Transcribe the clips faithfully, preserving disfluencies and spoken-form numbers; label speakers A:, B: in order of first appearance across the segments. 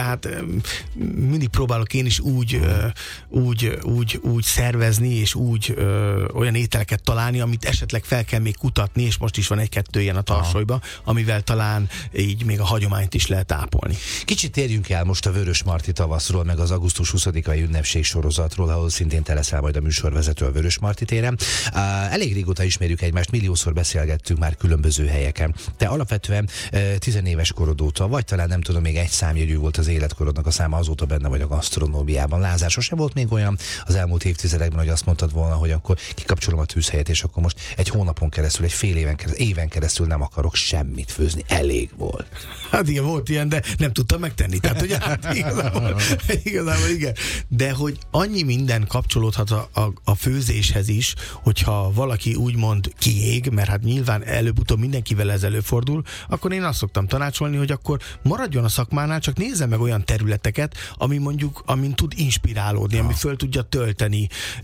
A: tehát mindig próbálok én is úgy, úgy, úgy, úgy szervezni, és úgy olyan ételeket találni, amit esetleg fel kell még kutatni, és most is van egy-kettő ilyen a tarsolyban, amivel talán így még a hagyományt is lehet ápolni.
B: Kicsit térjünk el most a Vörösmarty tavaszról, meg az augusztus huszadikai ünnepség sorozatról, ahol szintén te leszel majd a műsorvezető a Vörösmarty téren. Uh, elég régóta ismerjük egymást, milliószor beszélgettünk már különböző helyeken. Te alapvetően uh, tizenéves korod óta, vagy talán nem tudom, még egy számjegyű volt az életkorodnak a száma, azóta benne vagy a gasztronómiában. Lázár, sose volt még olyan az elmúlt évtizedekben, hogy azt mondtad volna, hogy akkor kikapcsolom a tűzhelyet, és akkor most egy hónapon keresztül, egy fél éven keresztül, éven keresztül nem akarok semmit főzni. Elég volt.
A: Hát igen, volt ilyen, de nem tudtam megtenni. Tehát, ugye, hát igazából, igazából igen. De hogy annyi minden kapcsolódhat a, a, a főzéshez is, hogyha valaki úgymond kiég, mert hát nyilván előbb-utóbb mindenkivel ez előfordul, akkor én azt szoktam tanácsolni, hogy akkor maradjon a szakmánál, csak nézze meg olyan területeket, ami mondjuk, amin tud inspirálódni, ja. ami föl tudja tölteni.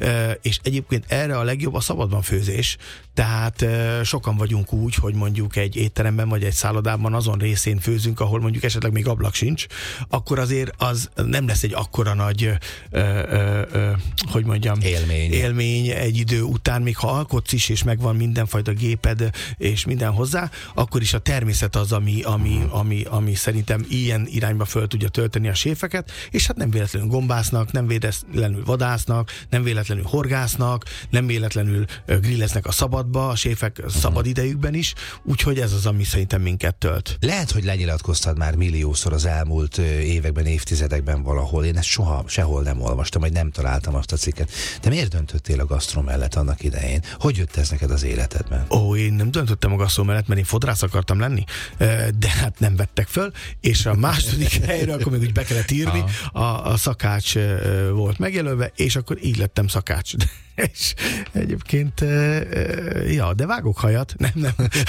A: És egyébként erre a legjobb a szabadban főzés. Tehát sokan vagyunk úgy, hogy mondjuk egy étteremben vagy egy szállodában azon részén főzünk, ahol mondjuk esetleg még ablak sincs, akkor azért az nem lesz egy akkora nagy ö, ö, ö, hogy mondjam,
B: élmény.
A: élmény egy idő után, még ha alkotsz is, és megvan mindenfajta géped, és minden hozzá, akkor is a természet az, ami, ami, ami, ami szerintem ilyen irányba föl tudja tölteni a séfeket, és hát nem véletlenül gombásznak, nem véletlenül vadásznak, nem véletlenül horgásznak, nem véletlenül grilleznek a szabadba, a séfek szabad idejükben is, úgyhogy ez az, ami szerintem minket tölt.
B: Lehet, hogy lenyilatkoztad már milliószor az elmúlt években, évtizedekben valahol. Én ezt soha, sehol nem olvastam, vagy nem találtam azt a cikket. De miért döntöttél a gasztró mellett annak idején? Hogy jött ez neked az életedben?
A: Ó, én nem döntöttem a gasztró mellett, mert én fodrász akartam lenni, de hát nem vettek föl, és a második helyre akkor még úgy be kellett írni, a, a szakács volt megjelölve, és akkor így lettem szakács. És egyébként, ja, de vágok hajat. Nem, nem.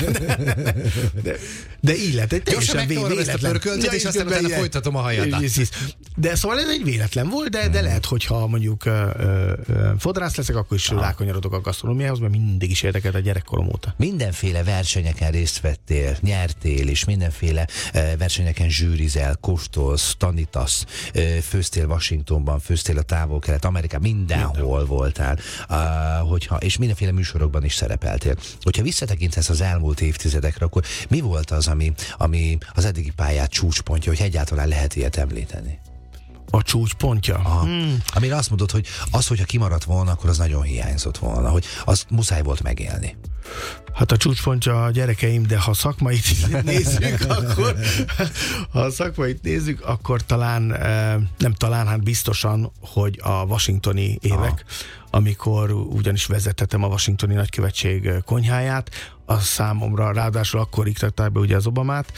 A: De, de így lett. Egy teljesen véletlen.
B: Ezt a pörköltet, és aztán utána folytatom a hajat.
A: De szóval ez egy véletlen volt, de, de lehet, hogyha mondjuk uh, uh, fodrász leszek, akkor is rákanyarodok a gasztronómiához, mert mindig is érdekelt a gyerekkorom óta.
B: Mindenféle versenyeken részt vettél, nyertél, és mindenféle uh, versenyeken zsűrizel, kóstolsz, tanítasz, uh, főztél Washingtonban, főztél a Távol-Kelet, Amerikában, mindenhol Minden. voltál. Uh, hogyha, és mindenféle műsorokban is szerepeltél. Hogyha visszatekintesz az elmúlt évtizedekre, akkor mi volt az, ami, ami az eddigi pályát csúcspontja, hogy egyáltalán lehet ilyet említeni?
A: A csúcspontja?
B: Hmm. Amire azt mondod, hogy az, hogyha kimaradt volna, akkor az nagyon hiányzott volna, hogy azt muszáj volt megélni.
A: Hát a csúcspontja a gyerekeim, de ha szakmait nézzük, akkor ha a szakmait nézzük, akkor talán, nem talán, hát biztosan, hogy a washingtoni évek, Aha. amikor ugyanis vezettem a washingtoni nagykövetség konyháját, az számomra, ráadásul akkor iktatták be ugye az Obamát,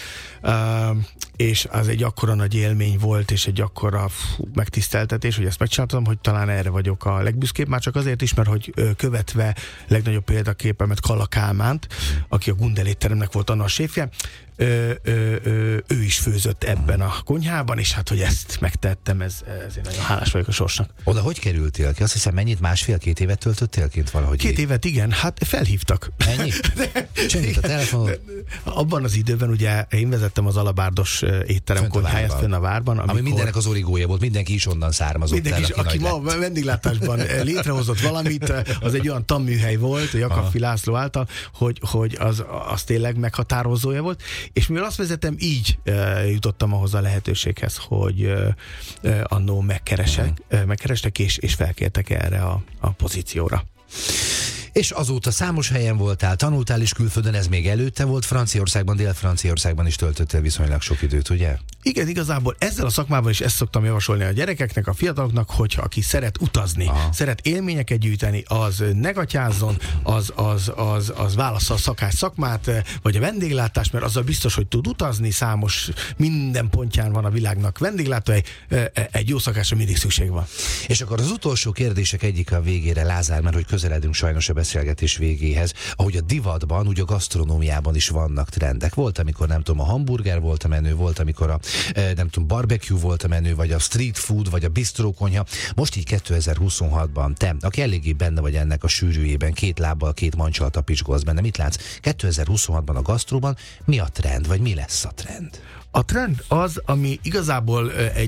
A: és az egy akkora nagy élmény volt, és egy akkora fú, megtiszteltetés, hogy ezt megcsináltam, hogy talán erre vagyok a legbüszkébb, már csak azért is, mert hogy követve legnagyobb példaképemet Kalla Kálmánt, aki a Gundel étteremnek volt annak a séfje, Ö, ö, ö, ő is főzött ebben a konyhában, és hát, hogy ezt megtettem, ez, ezért nagyon hálás vagyok a sorsnak.
B: Oda hogy kerültél ki? Azt hiszem, mennyit, másfél-két évet töltöttél kint valahogy?
A: Két így? évet, igen, hát felhívtak.
B: Ennyi? Csöngít a telefonod?
A: Abban az időben ugye én vezettem az Alabárdos étterem konyháját fönn a várban.
B: Amikor... Ami mindennek az origója volt, mindenki is onnan származott.
A: Mindenki
B: el,
A: is, aki, aki ma vendéglátásban létrehozott valamit, az egy olyan tanműhely volt, a Jakabfi László által, hogy, hogy az, az tényleg meghatározója volt. És mivel azt vezetem, így uh, jutottam ahhoz a lehetőséghez, hogy uh, uh, annó megkeresek, uh, megkerestek, és, és felkértek erre a, a pozícióra.
B: És azóta számos helyen voltál, tanultál is külföldön, ez még előtte volt, Franciaországban, Dél-Franciaországban is töltöttél viszonylag sok időt, ugye?
A: Igen, igazából ezzel a szakmával is ezt szoktam javasolni a gyerekeknek, a fiataloknak, hogyha aki szeret utazni, Aha. szeret élményeket gyűjteni, az ne gatyázzon, az, az, az, az válassza a szakács szakmát, vagy a vendéglátást, mert azzal biztos, hogy tud utazni, számos, minden pontján van a világnak vendéglátóhely, egy jó szakásra mindig szükség van.
B: És akkor az utolsó kérdések egyik a végére, Lázár, mert hogy közeledünk sajnos a beszélgetés végéhez, ahogy a divatban, úgy a gasztronómiában is vannak trendek. Volt, amikor nem tudom, a hamburger volt a menő, volt, amikor a nem tudom, barbecue volt a menő, vagy a street food, vagy a bistrókonyha. Most így kétezer-huszonhatban te, aki eléggé benne vagy ennek a sűrűjében, két lábbal, két mancsal tapicsgolsz benne, mit látsz? kétezer-huszonhatban a gasztróban mi a trend, vagy mi lesz a trend?
A: A trend az, ami igazából egy